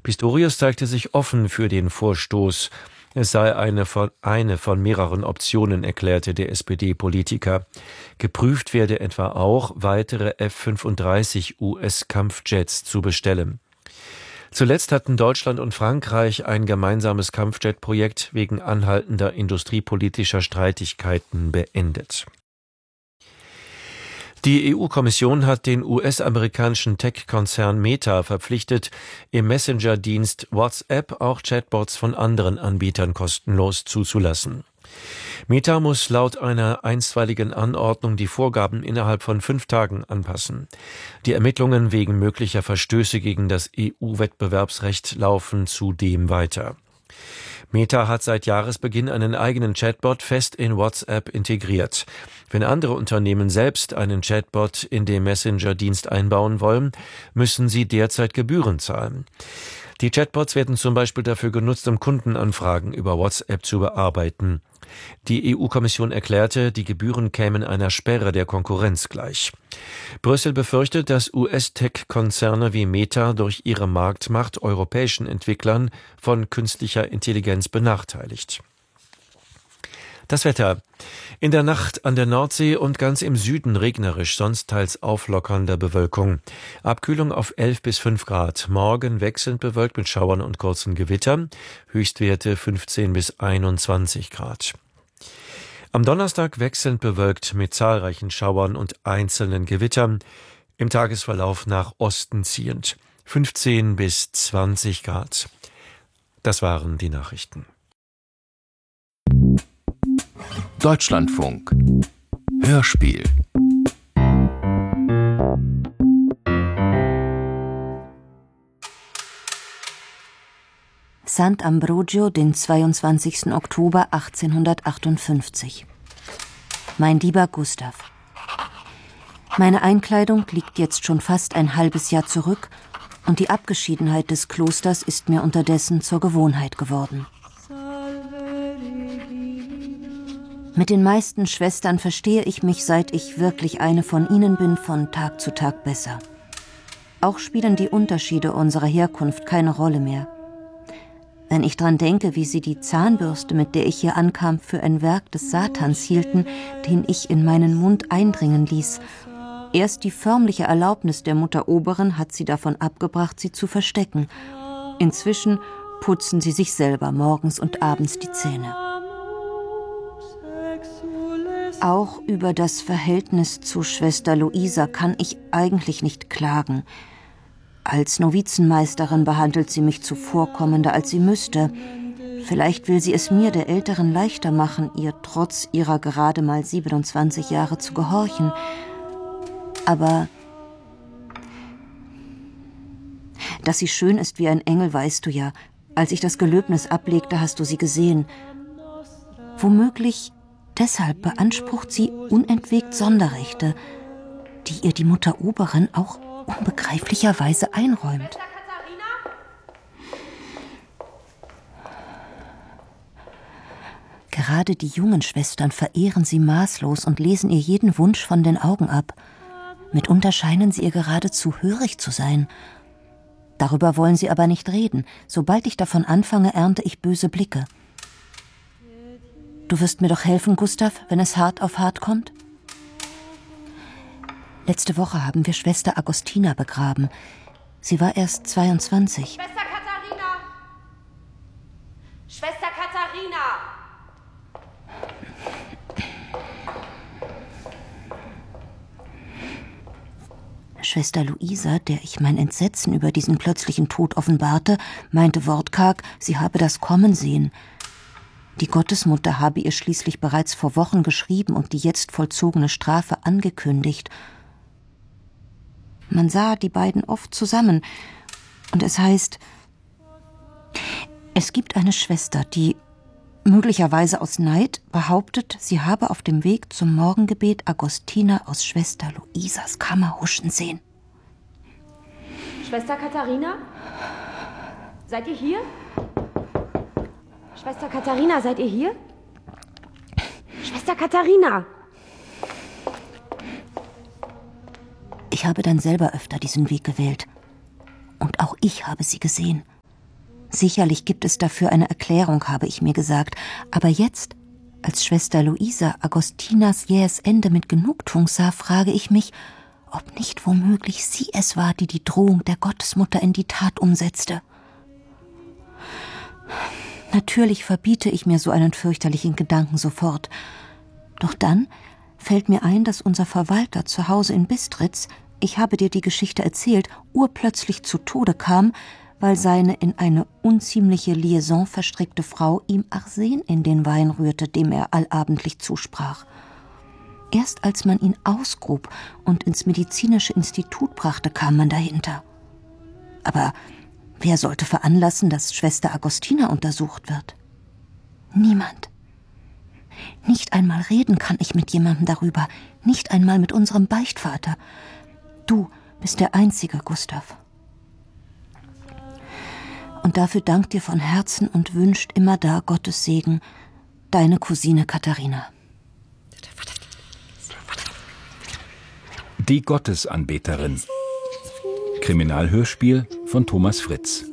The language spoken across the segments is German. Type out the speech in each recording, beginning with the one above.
Pistorius zeigte sich offen für den Vorstoß. Es sei eine von mehreren Optionen, erklärte der SPD-Politiker. Geprüft werde etwa auch, weitere F-35 US-Kampfjets zu bestellen. Zuletzt hatten Deutschland und Frankreich ein gemeinsames Kampfjet-Projekt wegen anhaltender industriepolitischer Streitigkeiten beendet. Die EU-Kommission hat den US-amerikanischen Tech-Konzern Meta verpflichtet, im Messenger-Dienst WhatsApp auch Chatbots von anderen Anbietern kostenlos zuzulassen. Meta muss laut einer einstweiligen Anordnung die Vorgaben innerhalb von 5 Tagen anpassen. Die Ermittlungen wegen möglicher Verstöße gegen das EU-Wettbewerbsrecht laufen zudem weiter. Meta hat seit Jahresbeginn einen eigenen Chatbot fest in WhatsApp integriert. Wenn andere Unternehmen selbst einen Chatbot in den Messenger-Dienst einbauen wollen, müssen sie derzeit Gebühren zahlen. Die Chatbots werden zum Beispiel dafür genutzt, um Kundenanfragen über WhatsApp zu bearbeiten. Die EU-Kommission erklärte, die Gebühren kämen einer Sperre der Konkurrenz gleich. Brüssel befürchtet, dass US-Tech-Konzerne wie Meta durch ihre Marktmacht europäischen Entwicklern von künstlicher Intelligenz benachteiligt. Das Wetter. In der Nacht an der Nordsee und ganz im Süden regnerisch, sonst teils auflockernder Bewölkung. Abkühlung auf 11 bis 5 Grad. Morgen wechselnd bewölkt mit Schauern und kurzen Gewittern. Höchstwerte 15 bis 21 Grad. Am Donnerstag wechselnd bewölkt mit zahlreichen Schauern und einzelnen Gewittern. Im Tagesverlauf nach Osten ziehend. 15 bis 20 Grad. Das waren die Nachrichten. Deutschlandfunk Hörspiel. Sant'Ambrogio, den 22. Oktober 1858. Mein lieber Gustav, meine Einkleidung liegt jetzt schon fast ein halbes Jahr zurück und die Abgeschiedenheit des Klosters ist mir unterdessen zur Gewohnheit geworden. Mit den meisten Schwestern verstehe ich mich, seit ich wirklich eine von ihnen bin, von Tag zu Tag besser. Auch spielen die Unterschiede unserer Herkunft keine Rolle mehr. Wenn ich dran denke, wie sie die Zahnbürste, mit der ich hier ankam, für ein Werk des Satans hielten, den ich in meinen Mund eindringen ließ. Erst die förmliche Erlaubnis der Mutter Oberin hat sie davon abgebracht, sie zu verstecken. Inzwischen putzen sie sich selber morgens und abends die Zähne. Auch über das Verhältnis zu Schwester Luisa kann ich eigentlich nicht klagen. Als Novizenmeisterin behandelt sie mich zuvorkommender, als sie müsste. Vielleicht will sie es mir, der Älteren, leichter machen, ihr trotz ihrer gerade mal 27 Jahre zu gehorchen. Aber dass sie schön ist wie ein Engel, weißt du ja. Als ich das Gelöbnis ablegte, hast du sie gesehen. Womöglich deshalb beansprucht sie unentwegt Sonderrechte, die ihr die Mutter Oberin auch unbegreiflicherweise einräumt. Gerade die jungen Schwestern verehren sie maßlos und lesen ihr jeden Wunsch von den Augen ab. Mitunter scheinen sie ihr geradezu hörig zu sein. Darüber wollen sie aber nicht reden. Sobald ich davon anfange, ernte ich böse Blicke. Du wirst mir doch helfen, Gustav, wenn es hart auf hart kommt? Letzte Woche haben wir Schwester Agostina begraben. Sie war erst 22. Schwester Katharina! Schwester Katharina! Schwester Luisa, der ich mein Entsetzen über diesen plötzlichen Tod offenbarte, meinte wortkarg, sie habe das kommen sehen. Die Gottesmutter habe ihr schließlich bereits vor Wochen geschrieben und die jetzt vollzogene Strafe angekündigt. Man sah die beiden oft zusammen. Und es heißt, es gibt eine Schwester, die möglicherweise aus Neid behauptet, sie habe auf dem Weg zum Morgengebet Agostina aus Schwester Luisas Kammer huschen sehen. Schwester Katharina? Seid ihr hier? Schwester Katharina, seid ihr hier? Schwester Katharina! Ich habe dann selber öfter diesen Weg gewählt. Und auch ich habe sie gesehen. Sicherlich gibt es dafür eine Erklärung, habe ich mir gesagt. Aber jetzt, als Schwester Luisa Agostinas jähes Ende mit Genugtuung sah, frage ich mich, ob nicht womöglich sie es war, die die Drohung der Gottesmutter in die Tat umsetzte. Natürlich verbiete ich mir so einen fürchterlichen Gedanken sofort. Doch dann fällt mir ein, dass unser Verwalter zu Hause in Bistritz, ich habe dir die Geschichte erzählt, urplötzlich zu Tode kam, weil seine in eine unziemliche Liaison verstrickte Frau ihm Arsen in den Wein rührte, dem er allabendlich zusprach. Erst als man ihn ausgrub und ins medizinische Institut brachte, kam man dahinter. Aber wer sollte veranlassen, dass Schwester Agostina untersucht wird? Niemand. Nicht einmal reden kann ich mit jemandem darüber, nicht einmal mit unserem Beichtvater. Du bist der Einzige, Gustav. Und dafür dankt dir von Herzen und wünscht immerdar Gottes Segen, deine Cousine Katharina. Die Gottesanbeterin. Kriminalhörspiel von Thomas Fritz.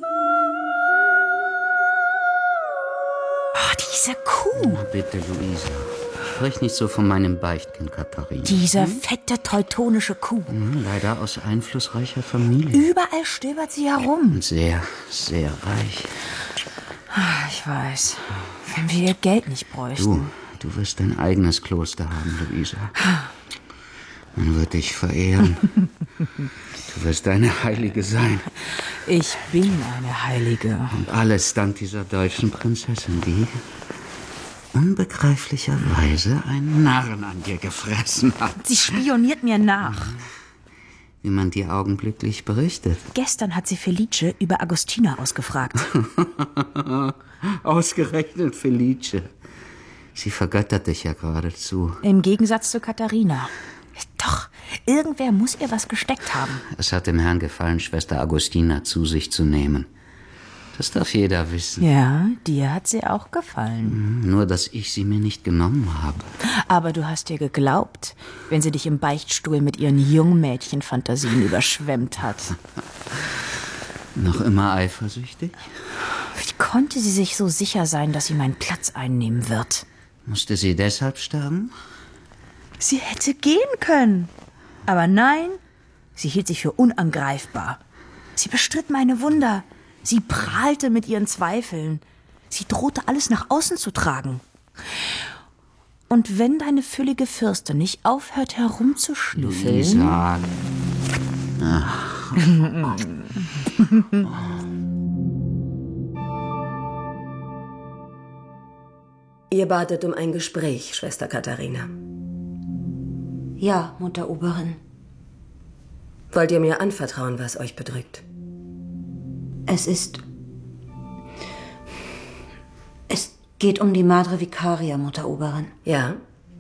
Oh, diese Kuh. Na bitte, Luisa. Sprich nicht so von meinem Beichtkind, Katharina. Diese fette teutonische Kuh. Leider aus einflussreicher Familie. Überall stöbert sie herum. Und sehr, sehr reich. Ich weiß. Wenn wir ihr Geld nicht bräuchten. Du wirst dein eigenes Kloster haben, Luisa. Man wird dich verehren. Du wirst eine Heilige sein. Ich bin eine Heilige. Und alles dank dieser deutschen Prinzessin, die unbegreiflicherweise einen Narren an dir gefressen hat. Sie spioniert mir nach. Wie man dir augenblicklich berichtet. Gestern hat sie Felice über Agostina ausgefragt. Ausgerechnet Felice. Sie vergöttert dich ja geradezu. Im Gegensatz zu Katharina. Doch, irgendwer muss ihr was gesteckt haben. Es hat dem Herrn gefallen, Schwester Agostina zu sich zu nehmen. Das darf jeder wissen. Ja, dir hat sie auch gefallen. Nur, dass ich sie mir nicht genommen habe. Aber du hast ihr geglaubt, wenn sie dich im Beichtstuhl mit ihren Jungmädchenfantasien überschwemmt hat. Noch immer eifersüchtig? Wie konnte sie sich so sicher sein, dass sie meinen Platz einnehmen wird? Musste sie deshalb sterben? Sie hätte gehen können. Aber nein, sie hielt sich für unangreifbar. Sie bestritt meine Wunder. Sie prahlte mit ihren Zweifeln. Sie drohte, alles nach außen zu tragen. Und wenn deine füllige Fürstin nicht aufhört, herumzuschnüffeln... Lisa. Ihr batet um ein Gespräch, Schwester Katharina. Ja, Mutter Oberin. Wollt ihr mir anvertrauen, was euch bedrückt? Es geht um die Madre Vicaria, Mutter Oberin. Ja?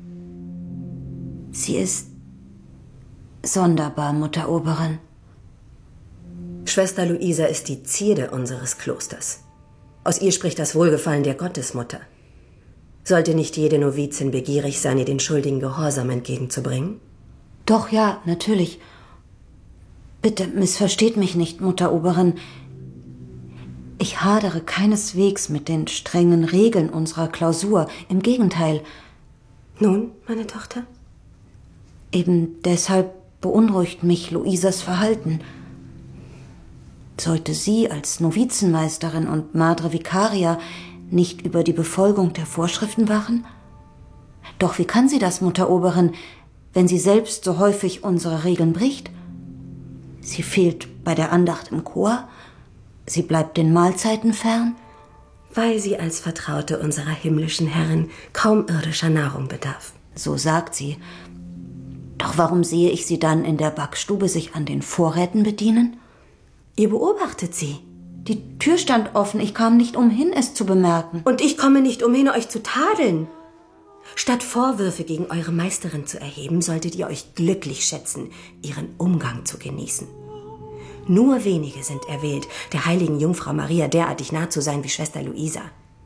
Sie ist sonderbar, Mutter Oberin. Schwester Luisa ist die Zierde unseres Klosters. Aus ihr spricht das Wohlgefallen der Gottesmutter. Sollte nicht jede Novizin begierig sein, ihr den schuldigen Gehorsam entgegenzubringen? Doch, ja, natürlich. Bitte missversteht mich nicht, Mutter Oberin. Ich hadere keineswegs mit den strengen Regeln unserer Klausur. Im Gegenteil. Nun, meine Tochter? Eben deshalb beunruhigt mich Luisas Verhalten. Sollte sie als Novizenmeisterin und Madre Vicaria nicht über die Befolgung der Vorschriften wachen? Doch wie kann sie das, Mutter Oberin, wenn sie selbst so häufig unsere Regeln bricht? Sie fehlt bei der Andacht im Chor, sie bleibt den Mahlzeiten fern. Weil sie als Vertraute unserer himmlischen Herrin kaum irdischer Nahrung bedarf. So sagt sie. Doch warum sehe ich sie dann in der Backstube sich an den Vorräten bedienen? Ihr beobachtet sie. Die Tür stand offen, ich kam nicht umhin, es zu bemerken. Und ich komme nicht umhin, euch zu tadeln. Statt Vorwürfe gegen eure Meisterin zu erheben, solltet ihr euch glücklich schätzen, ihren Umgang zu genießen. Nur wenige sind erwählt, der heiligen Jungfrau Maria derartig nah zu sein wie Schwester Luisa.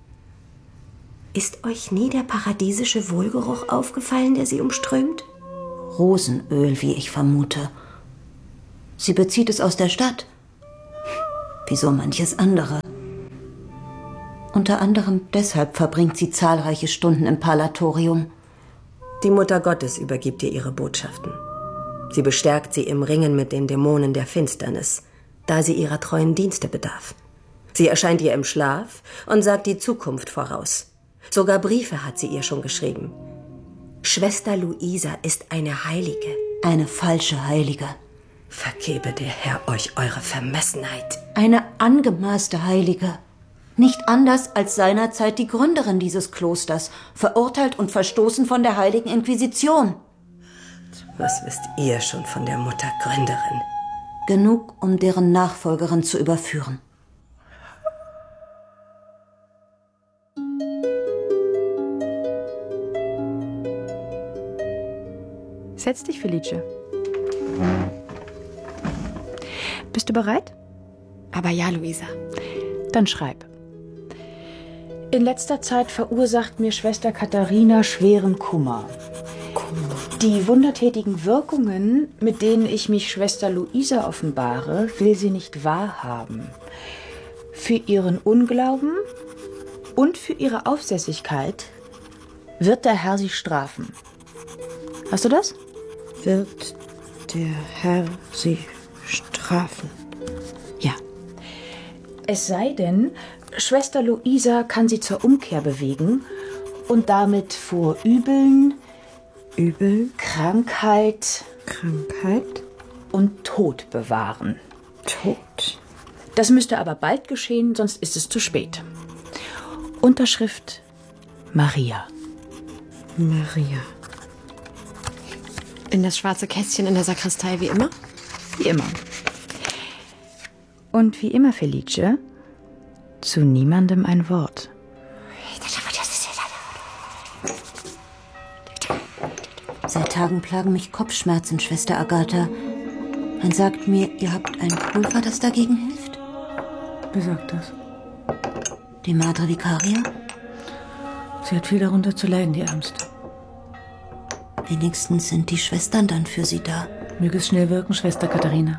Ist euch nie der paradiesische Wohlgeruch aufgefallen, der sie umströmt? Rosenöl, wie ich vermute. Sie bezieht es aus der Stadt. Wie so manches andere. Unter anderem deshalb verbringt sie zahlreiche Stunden im Parlatorium. Die Mutter Gottes übergibt ihr ihre Botschaften. Sie bestärkt sie im Ringen mit den Dämonen der Finsternis, da sie ihrer treuen Dienste bedarf. Sie erscheint ihr im Schlaf und sagt die Zukunft voraus. Sogar Briefe hat sie ihr schon geschrieben. Schwester Luisa ist eine Heilige. Eine falsche Heilige. Vergebe der Herr euch eure Vermessenheit. Eine angemaßte Heilige. Nicht anders als seinerzeit die Gründerin dieses Klosters, verurteilt und verstoßen von der Heiligen Inquisition. Was wisst ihr schon von der Muttergründerin? Genug, um deren Nachfolgerin zu überführen. Setz dich, Felice. Bist du bereit? Aber ja, Luisa. Dann schreib. In letzter Zeit verursacht mir Schwester Katharina schweren Kummer. Die wundertätigen Wirkungen, mit denen ich mich Schwester Luisa offenbare, will sie nicht wahrhaben. Für ihren Unglauben und für ihre Aufsässigkeit wird der Herr sie strafen. Hast du das? Wird der Herr sie strafen? Ja. Es sei denn, Schwester Luisa kann sie zur Umkehr bewegen und damit vor Übeln, Krankheit und Tod bewahren. Tod. Das müsste aber bald geschehen, sonst ist es zu spät. Unterschrift Maria. Maria. In das schwarze Kästchen in der Sakristei wie immer? Wie immer. Und wie immer, Felice, zu niemandem ein Wort. Seit Tagen plagen mich Kopfschmerzen, Schwester Agatha. Man sagt mir, ihr habt ein Pulver, das dagegen hilft. Wer sagt das? Die Madre Vicaria? Sie hat viel darunter zu leiden, die Ärmste. Wenigstens sind die Schwestern dann für sie da. Möge es schnell wirken, Schwester Katharina.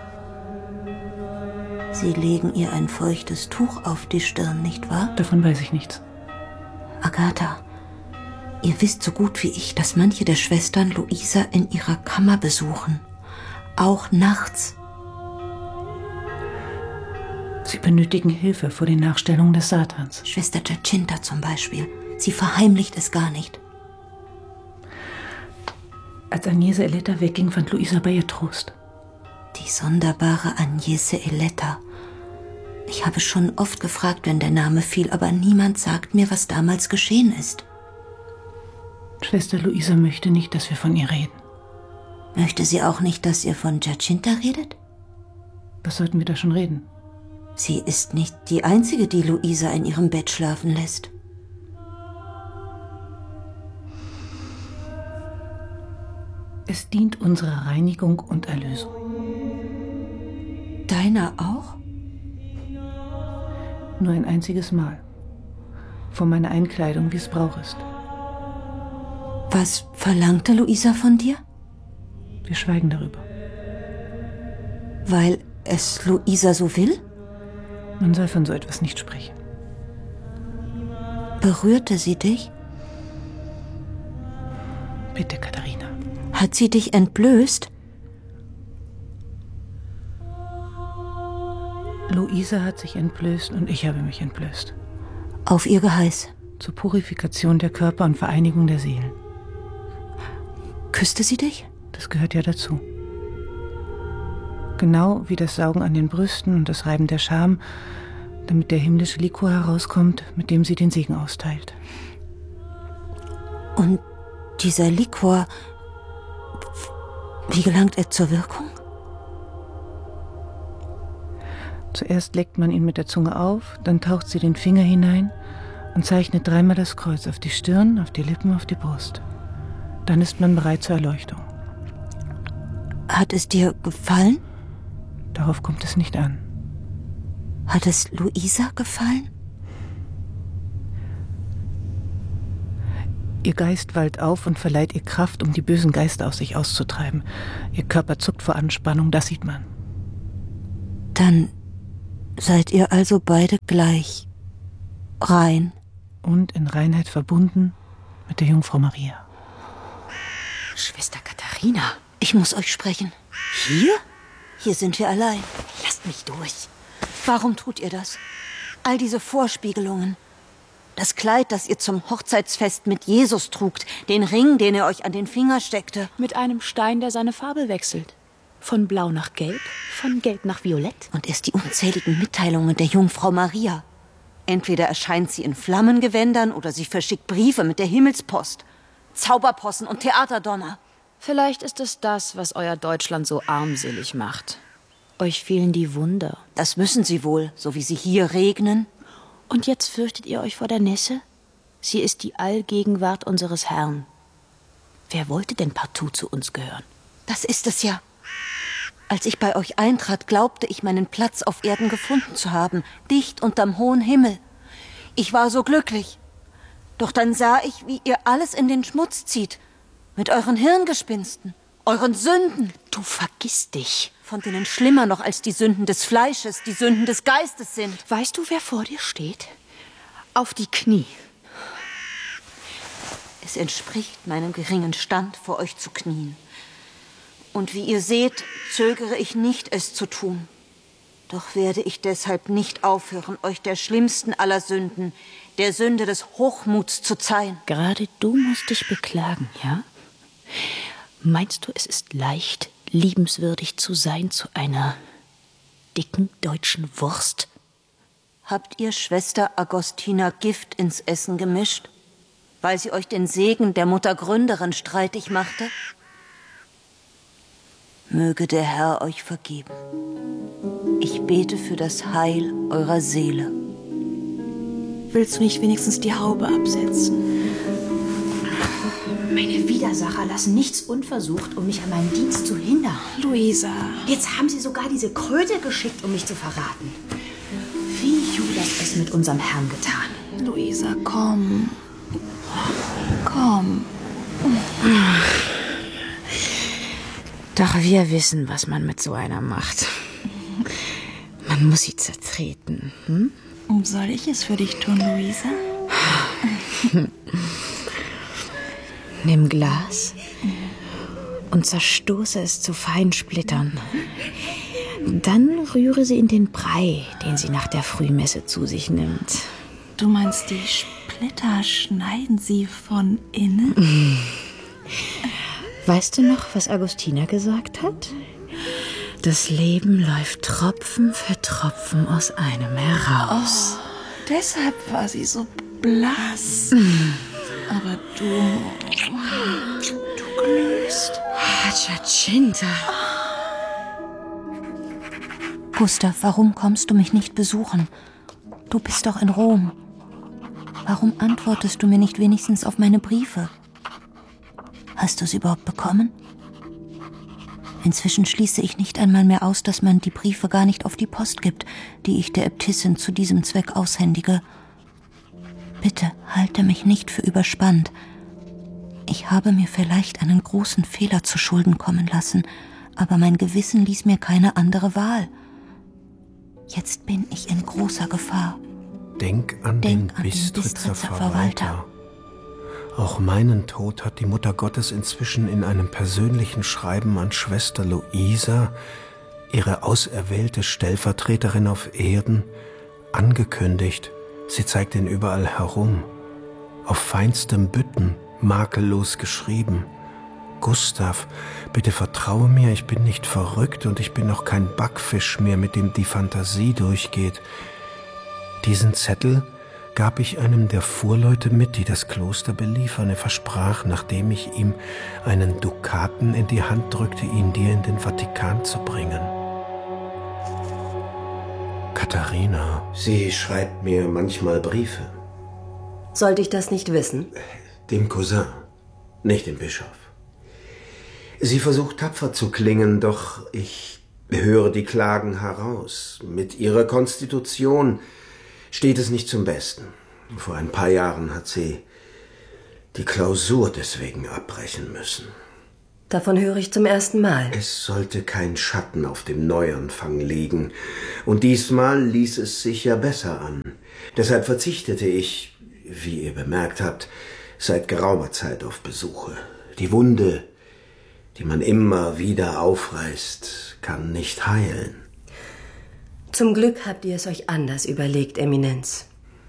Sie legen ihr ein feuchtes Tuch auf die Stirn, nicht wahr? Davon weiß ich nichts. Agatha, ihr wisst so gut wie ich, dass manche der Schwestern Luisa in ihrer Kammer besuchen. Auch nachts. Sie benötigen Hilfe vor den Nachstellungen des Satans. Schwester Giacinta zum Beispiel. Sie verheimlicht es gar nicht. Als Agnese Eletta wegging, fand Luisa bei ihr Trost. Die sonderbare Agnese Eletta. Ich habe schon oft gefragt, wenn der Name fiel, aber niemand sagt mir, was damals geschehen ist. Schwester Luisa möchte nicht, dass wir von ihr reden. Möchte sie auch nicht, dass ihr von Giacinta redet? Was sollten wir da schon reden? Sie ist nicht die Einzige, die Luisa in ihrem Bett schlafen lässt. Es dient unserer Reinigung und Erlösung. Deiner auch? Nur ein einziges Mal. Vor meiner Einkleidung, wie es Brauch ist. Was verlangte Luisa von dir? Wir schweigen darüber. Weil es Luisa so will? Man soll von so etwas nicht sprechen. Berührte sie dich? Bitte, Katharina. Hat sie dich entblößt? Luisa hat sich entblößt und ich habe mich entblößt. Auf ihr Geheiß? Zur Purifikation der Körper und Vereinigung der Seelen. Küsste sie dich? Das gehört ja dazu. Genau wie das Saugen an den Brüsten und das Reiben der Scham, damit der himmlische Liquor herauskommt, mit dem sie den Segen austeilt. Und dieser Liquor, wie gelangt er zur Wirkung? Zuerst leckt man ihn mit der Zunge auf, dann taucht sie den Finger hinein und zeichnet 3-mal das Kreuz auf die Stirn, auf die Lippen, auf die Brust. Dann ist man bereit zur Erleuchtung. Hat es dir gefallen? Darauf kommt es nicht an. Hat es Luisa gefallen? Ihr Geist wallt auf und verleiht ihr Kraft, um die bösen Geister aus sich auszutreiben. Ihr Körper zuckt vor Anspannung, das sieht man. Dann seid ihr also beide gleich rein. Und in Reinheit verbunden mit der Jungfrau Maria. Schwester Katharina. Ich muss euch sprechen. Hier? Hier sind wir allein. Lasst mich durch. Warum tut ihr das? All diese Vorspiegelungen. Das Kleid, das ihr zum Hochzeitsfest mit Jesus trugt. Den Ring, den er euch an den Finger steckte. Mit einem Stein, der seine Farbe wechselt. Von blau nach gelb, von gelb nach violett. Und erst die unzähligen Mitteilungen der Jungfrau Maria. Entweder erscheint sie in Flammengewändern oder sie verschickt Briefe mit der Himmelspost. Zauberpossen und Theaterdonner. Vielleicht ist es das, was euer Deutschland so armselig macht. Euch fehlen die Wunder. Das müssen sie wohl, so wie sie hier regnen. Und jetzt fürchtet ihr euch vor der Nesse? Sie ist die Allgegenwart unseres Herrn. Wer wollte denn partout zu uns gehören? Das ist es ja. Als ich bei euch eintrat, glaubte ich, meinen Platz auf Erden gefunden zu haben, dicht unterm hohen Himmel. Ich war so glücklich. Doch dann sah ich, wie ihr alles in den Schmutz zieht. Mit euren Hirngespinsten, euren Sünden. Du vergisst dich. Von denen schlimmer noch als die Sünden des Fleisches, die Sünden des Geistes sind. Weißt du, wer vor dir steht? Auf die Knie. Es entspricht meinem geringen Stand, vor euch zu knien. Und wie ihr seht, zögere ich nicht, es zu tun. Doch werde ich deshalb nicht aufhören, euch der schlimmsten aller Sünden, der Sünde des Hochmuts zu zeihen. Gerade du musst dich beklagen, ja? Meinst du, es ist leicht, liebenswürdig zu sein zu einer dicken deutschen Wurst? Habt ihr Schwester Agostina Gift ins Essen gemischt, weil sie euch den Segen der Muttergründerin streitig machte? Möge der Herr euch vergeben. Ich bete für das Heil eurer Seele. Willst du nicht wenigstens die Haube absetzen? Meine Widersacher lassen nichts unversucht, um mich an meinem Dienst zu hindern. Luisa. Jetzt haben sie sogar diese Kröte geschickt, um mich zu verraten. Wie Judas es mit unserem Herrn getan. Luisa, komm. Komm. Doch wir wissen, was man mit so einer macht. Man muss sie zertreten. Soll ich es für dich tun, Luisa? Nimm Glas und zerstoße es zu feinen Splittern. Dann rühre sie in den Brei, den sie nach der Frühmesse zu sich nimmt. Du meinst, die Splitter schneiden sie von innen? Weißt du noch, was Agostina gesagt hat? Das Leben läuft Tropfen für Tropfen aus einem heraus. Oh, deshalb war sie so blass. Aber du glühst. Jacinta. Gustav, warum kommst du mich nicht besuchen? Du bist doch in Rom. Warum antwortest du mir nicht wenigstens auf meine Briefe? Hast du sie überhaupt bekommen? Inzwischen schließe ich nicht einmal mehr aus, dass man die Briefe gar nicht auf die Post gibt, die ich der Äbtissin zu diesem Zweck aushändige. Bitte halte mich nicht für überspannt. Ich habe mir vielleicht einen großen Fehler zu Schulden kommen lassen, aber mein Gewissen ließ mir keine andere Wahl. Jetzt bin ich in großer Gefahr. Denk an den Bistritzer Verwalter. Auch meinen Tod hat die Mutter Gottes inzwischen in einem persönlichen Schreiben an Schwester Luisa, ihre auserwählte Stellvertreterin auf Erden, angekündigt. Sie zeigt ihn überall herum, auf feinstem Bütten, makellos geschrieben. Gustav, bitte vertraue mir, ich bin nicht verrückt und ich bin noch kein Backfisch mehr, mit dem die Fantasie durchgeht. Diesen Zettel gab ich einem der Fuhrleute mit, die das Kloster beliefern. Er versprach, nachdem ich ihm einen Dukaten in die Hand drückte, ihn dir in den Vatikan zu bringen. Katharina. Sie schreibt mir manchmal Briefe. Sollte ich das nicht wissen? Dem Cousin, nicht dem Bischof. Sie versucht tapfer zu klingen, doch ich höre die Klagen heraus. Mit ihrer Konstitution steht es nicht zum Besten. Vor ein paar Jahren hat sie die Klausur deswegen abbrechen müssen. Davon höre ich zum ersten Mal. Es sollte kein Schatten auf dem Neuanfang liegen. Und diesmal ließ es sich ja besser an. Deshalb verzichtete ich, wie ihr bemerkt habt, seit geraumer Zeit auf Besuche. Die Wunde, die man immer wieder aufreißt, kann nicht heilen. Zum Glück habt ihr es euch anders überlegt, Eminenz.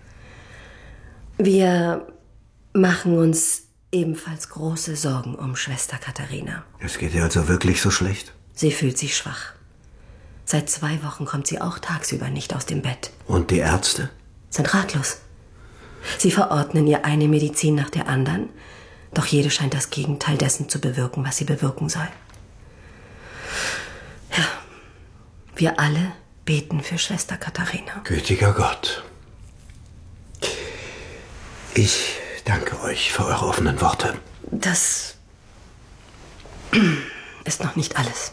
Wir machen uns ebenfalls große Sorgen um Schwester Katharina. Es geht ihr also wirklich so schlecht? Sie fühlt sich schwach. Seit 2 Wochen kommt sie auch tagsüber nicht aus dem Bett. Und die Ärzte? Sind ratlos. Sie verordnen ihr eine Medizin nach der anderen, doch jede scheint das Gegenteil dessen zu bewirken, was sie bewirken soll. Ja, wir alle beten für Schwester Katharina. Gütiger Gott. Ich danke euch für eure offenen Worte. Das ist noch nicht alles.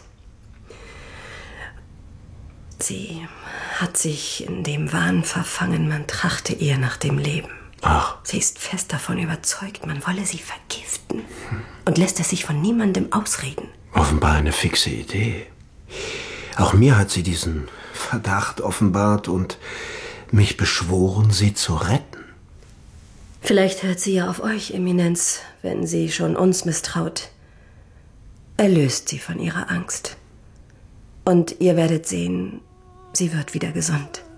Sie hat sich in dem Wahn verfangen, man trachte ihr nach dem Leben. Ach. Sie ist fest davon überzeugt, man wolle sie vergiften und lässt es sich von niemandem ausreden. Offenbar eine fixe Idee. Auch mir hat sie diesen Verdacht offenbart und mich beschworen, sie zu retten. Vielleicht hört sie ja auf euch, Eminenz, wenn sie schon uns misstraut. Erlöst sie von ihrer Angst. Und ihr werdet sehen, sie wird wieder gesund.